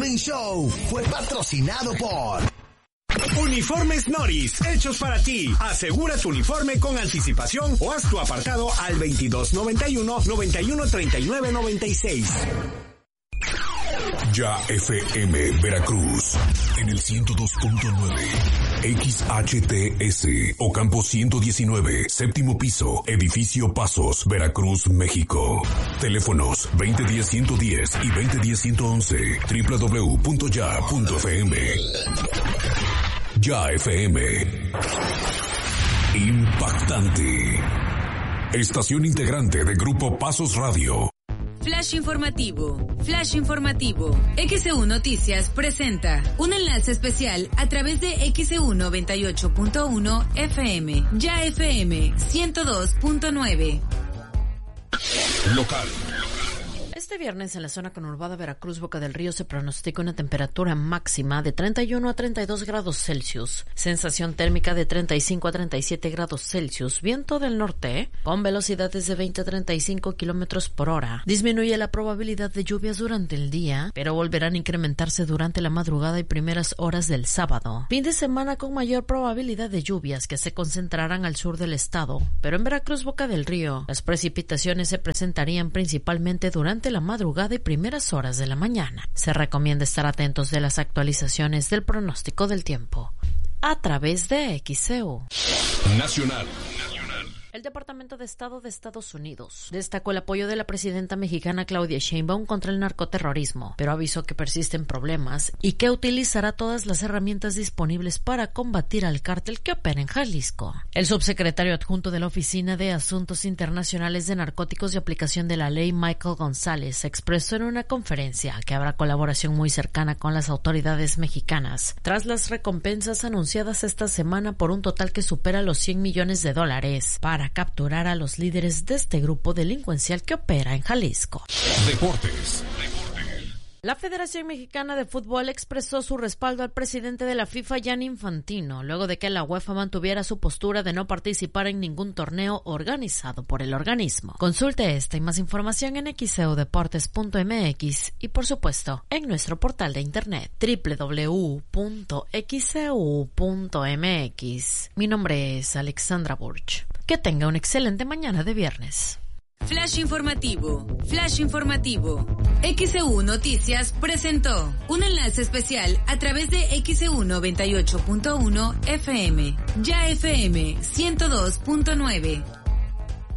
Morning Show fue patrocinado por Uniformes Noris, hechos para ti. Asegura tu uniforme con anticipación o haz tu apartado al 2291-913996. Ya FM Veracruz en el 102.9 XHTS Ocampo 119, séptimo piso, edificio Pasos, Veracruz, México. Teléfonos 2010-110 y 2010-111, www.ya.fm. Ya FM. Impactante. Estación integrante de Grupo Pasos Radio. Flash informativo. Flash informativo. XEU Noticias presenta un enlace especial a través de XEU 98.1 FM. Ya FM 102.9. Local. Este viernes en la zona conurbada Veracruz, Boca del Río, se pronostica una temperatura máxima de 31 a 32 grados Celsius, sensación térmica de 35 a 37 grados Celsius, viento del norte con velocidades de 20 a 35 kilómetros por hora. Disminuye la probabilidad de lluvias durante el día, pero volverán a incrementarse durante la madrugada y primeras horas del sábado. Fin de semana con mayor probabilidad de lluvias que se concentrarán al sur del estado, pero en Veracruz, Boca del Río, las precipitaciones se presentarían principalmente durante la madrugada y primeras horas de la mañana. Se recomienda estar atentos de las actualizaciones del pronóstico del tiempo a través de XEU. Nacional. El Departamento de Estado de Estados Unidos destacó el apoyo de la presidenta mexicana Claudia Sheinbaum contra el narcoterrorismo, pero avisó que persisten problemas y que utilizará todas las herramientas disponibles para combatir al cártel que opera en Jalisco. El subsecretario adjunto de la Oficina de Asuntos Internacionales de Narcóticos y Aplicación de la Ley, Michael González, expresó en una conferencia que habrá colaboración muy cercana con las autoridades mexicanas, tras las recompensas anunciadas esta semana por un total que supera los $100 millones para capturar a los líderes de este grupo delincuencial que opera en Jalisco. Deportes. La Federación Mexicana de Fútbol expresó su respaldo al presidente de la FIFA, Gianni Infantino, luego de que la UEFA mantuviera su postura de no participar en ningún torneo organizado por el organismo. Consulte esta y más información en xeudeportes.mx y, por supuesto, en nuestro portal de internet www.xeu.mx. Mi nombre es Alexandra Burch. Que tenga una excelente mañana de viernes. Flash informativo. Flash informativo. XEU Noticias presentó un enlace especial a través de XEU 98.1 FM. Ya FM 102.9.